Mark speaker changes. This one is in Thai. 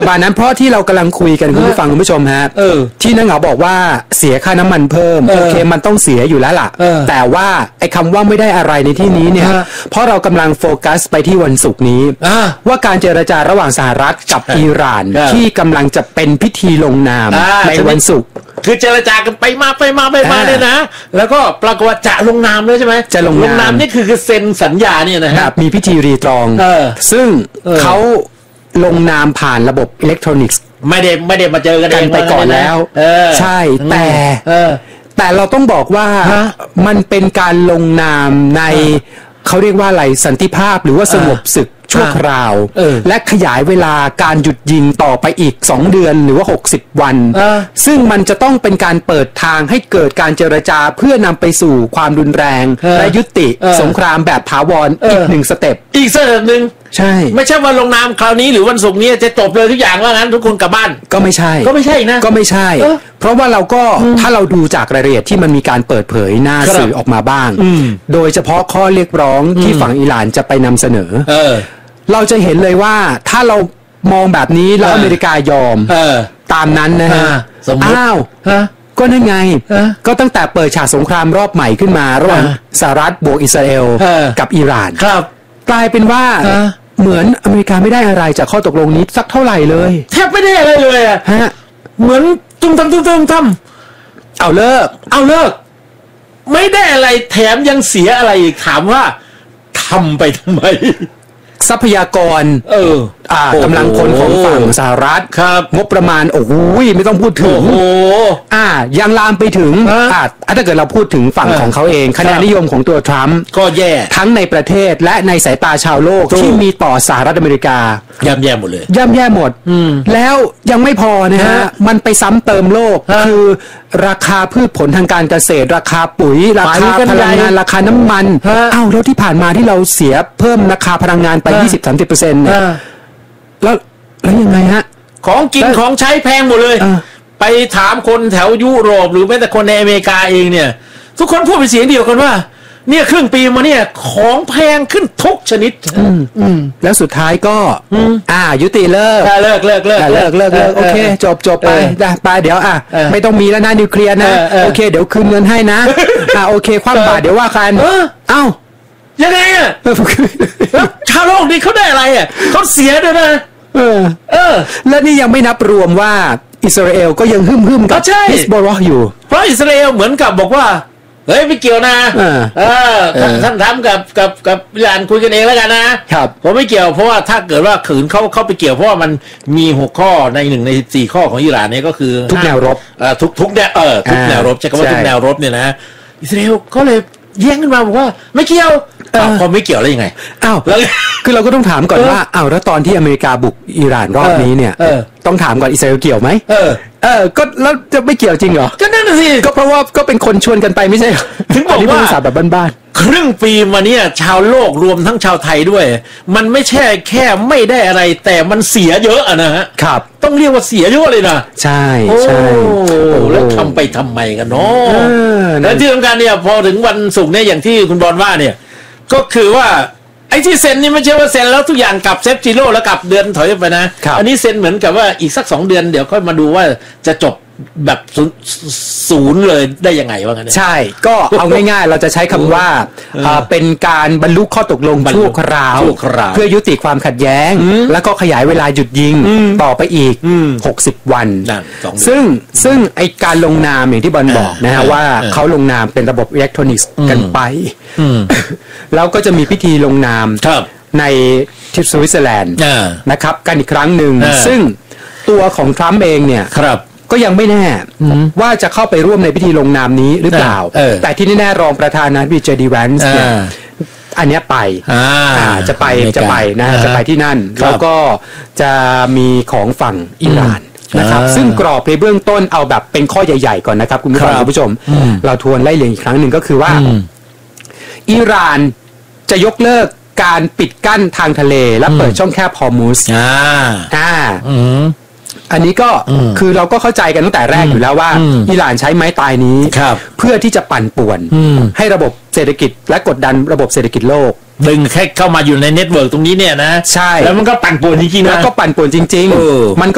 Speaker 1: บาทนั้นเพราะที่เรากำลังคุยกันคุณผู้ฟังคุณผู้ชมฮะที่นักเหงาบอกว่าเสียค่าน้ำมันเพิ่มโอเคมันต้องเสียอยู่แล้วล่ะแต่ว่าไอ้คำว่าไม่ได้อะไรในที่นี้เนี่ยเพราะเรากำลังโฟกัสไปที่วันศุกร์นี้ว่าการเจรจาระหว่างสหรัฐกับอิหร่านที่กำลังจะเป็นพิธีลงนามในวันศุกร์
Speaker 2: คือเจรจากันไปมาเนี่ยนะแล้วก็ปรากฏว่าจะลงนามเลยใช่ไหม
Speaker 1: จะลงนาม
Speaker 2: นี่คือเซ็นสัญญาเนี่ยนะฮะ
Speaker 1: มีพิธีรีตรองซึ่งเขาลงนามผ่านระบบอิเล็กทรอนิกส์
Speaker 2: ไม่ได้มาเจอกัน
Speaker 1: ไปก่อนแล้วใช่แต่เราต้องบอกว่ามันเป็นการลงนามในเขาเรียกว่าอะไรสันติภาพหรือว่าสงบศึกชั่วคราวและขยายเวลาการหยุดยิงต่อไปอีก2 เดือนหรือว่า60 วันซึ่งมันจะต้องเป็นการเปิดทางให้เกิดการเจรจาเพื่อนำไปสู่ความรุนแรงและยุติสงครามแบบถาวรอีก1 สเต็ป
Speaker 2: อีกสเต็ปหนึ่ง
Speaker 1: ใช่
Speaker 2: ไม่ใช่ว่าลงนามคราวนี้หรือวันศุกร์นี้จะจบเลยทุกอย่างว่างั้นทุกคนกลับบ้าน
Speaker 1: ก็ไม่ใช่
Speaker 2: นะ
Speaker 1: ก็ไม่ใช่เพราะว่าเราก็ถ้าเราดูจากรายละเอียดที่มันมีการเปิดเผยหน้าสื่อออกมาบ้างโดยเฉพาะข้อเรียกร้องที่ฝั่งอิหร่านจะไปนำเสนอเราจะเห็นเลยว่าถ้าเรามองแบบนี้แล้วอเมริกายอมตามนั้นนะฮะอ้าวก็นั่นไงก็ตั้งแต่เปิดฉากสงครามรอบใหม่ขึ้นมาระหว่างสหรัฐบวกอิสราเอลกับอิหร่านกลายเป็นว่าเหมือนอเมริกาไม่ได้อะไรจากข้อตกลงนี้สักเท่าไหร่เลย
Speaker 2: แทบไม่ได้อะไรเลยอ่ะเหมือนตุ้มทำ
Speaker 1: เอาเลิก
Speaker 2: ไม่ได้อะไรแถมยังเสียอะไรอีกถามว่าทำไปทำไม
Speaker 1: ทรัพยากรกำลังคนของฝั่งสหรัฐงบประมาณโอ้โหไม่ต้องพูดถึงยังลามไปถึงถ้าเกิดเราพูดถึงฝั่งของเขาเองคะแนนนิยมของตัวทรัมป์
Speaker 2: ก็แย่
Speaker 1: ทั้งในประเทศและในสายตาชาวโลกที่มีต่อสหรัฐอเมริกา
Speaker 2: ย่ำแย่หมดเลย
Speaker 1: ย่ำแย่หมดแล้วยังไม่พอนะฮะมันไปซ้ำเติมโลกคือราคาพืชผลทางการเกษตรราคาปุ๋ยราคาพลังงานราคาน้ำมันแล้วที่ผ่านมาที่เราเสียเพิ่มราคาพลังงานไป 20-30%เนี่ยแล้วยังไงฮะ
Speaker 2: ของกินของใช้แพงหมดเลยไปถามคนแถวยุโรปหรือแม้แต่คนในอเมริกาเองเนี่ยทุกคนพูดเป็นเสียงเดียวกันว่าเนี่ยครึ่งปีมาเนี่ยของแพงขึ้นทุกชนิด
Speaker 1: แล้วสุดท้ายก็ยุติเลิกโอเคจบไปเดี๋ยวไม่ต้องมีแล้วนะนิวเคลียร์นะโอเคเดี๋ยวคืนเงินให้นะโอเคคว่ำบาตรเดี๋ยวว่ากัน
Speaker 2: ยังไงอ่ะชาวโลกนี่เขาได้อะไรอ่ะเขาเสียด้วยนะ
Speaker 1: แล้วนี่ยังไม่นับรวมว่าอิสราเอลก็ยังหึ่มกับฮิสบอลอยู่
Speaker 2: เพราะอิสราเอลเหมือนกับบอกว่าเฮ้ยไม่เกี่ยวนะท่านทำกับอิหร่านคุยกันเองแล้วกันนะครับผมไม่เกี่ยวเพราะว่าถ้าเกิดว่าขืนเขาไปเกี่ยวเพราะว่ามันมี6 ข้อใน1 ใน 4 ข้อของอิหร่านเนี่ยก็คือ
Speaker 1: ทุกแนวรบ
Speaker 2: ทุกแนวรบใช่คำว่าทุกแนวรบเนี่ยนะอิสราเอลก็เลยแย้งขึ้นมาบอกว่าไม่เกี่ยวพอไม่เกี่ยวแล้วยังไง
Speaker 1: แล้วคือเราก็ต้องถามก่อนว่าแล้วตอนที่อเมริกาบุกอิหร่านรอบนี้เนี่ยต้องถามก่อนอิสราเอลเกี่ยวไหมก็แล้วจะไม่เกี่ยวจริงเหรอ
Speaker 2: ก็นั่นสิ
Speaker 1: ก็เพราะว่าก็เป็นคนชวนกันไปไม่ใช่
Speaker 2: ถึงบอกว่า
Speaker 1: ภาษาแบบบ้าน
Speaker 2: ๆครึ่งปีมาเนี่ยชาวโลกรวมทั้งชาวไทยด้วยมันไม่ใช่แค่ไม่ได้อะไรแต่มันเสียเยอะนะฮะ
Speaker 1: ครับ
Speaker 2: ต้องเรียกว่าเสียเยอะเลยนะ
Speaker 1: ใช่
Speaker 2: แล้วทำไปทำไมกันเนาะและที่สำคัญเนี่ยพอถึงวันศุกร์เนี่ยอย่างที่คุณบอลว่าเนี่ยก็คือว่าไอ้ที่เซ็นนี่ไม่ใช่ว่าเซ็นแล้วทุกอย่างกลับเซฟจิโร่แล้วกลับเดือนถอยไปนะอันนี้เซ็นเหมือนกับว่าอีกสัก2 เดือนเดี๋ยวค่อยมาดูว่าจะจบแบบศูนย์เลยได้ยังไงวะกัน
Speaker 1: ใช่ก็เอาง่ายๆเราจะใช้คำว่าเป็นการบรรลุข้อตกลงชั่วคราวเพื่อยุติความขัดแย้งแล้วก็ขยายเวลาหยุดยิงต่อไปอีก60 วันซึ่งไอการลงนามอย่างที่บอลบอกนะฮะว่าเขาลงนามเป็นระบบอิเล็กทรอนิกส์กันไปแล้วก็จะมีพิธีลงนามในที่สวิตเซอร์แลนด์นะครับกันอีกครั้งหนึ่งซึ่งตัวของทรัมป์เองเนี่ยก็ยังไม่แน่ว่าจะเข้าไปร่วมในพิธีลงนามนี้หรือเปล่าแต่ที่แน่ๆรองประธานาธิบดีเจดีแวนส์เนี่ยอันนี้ไปจะไปนะจะไปที่นั่นแล้วก็จะมีของฝั่งอิหร่านนะครับซึ่งกรอบในเบื้องต้นเอาแบบเป็นข้อใหญ่ๆก่อนนะครับคุณผู้ชมเราทวนไล่เรียงอีกครั้งหนึ่งก็คือว่าอิหร่านจะยกเลิกการปิดกั้นทางทะเลและเปิดช่องแคบฮอร์มุซอันนี้ก็คือเราก็เข้าใจกันตั้งแต่แรกอยู่แล้วว่าอิหร่านใช้ไม้ตายนี้เพื่อที่จะปั่นป่วนให้ระบบเศรษฐกิจและกดดันระบบเศรษฐกิจโลก
Speaker 2: ดึงแค่เข้ามาอยู่ในเน็ตเวิร์กตรงนี้เนี่ยนะ
Speaker 1: ใช่
Speaker 2: แล้วมันก็ปั่นป่วนจริงๆนะ
Speaker 1: แล้วก็ปั่นป่วนจริงๆมันก็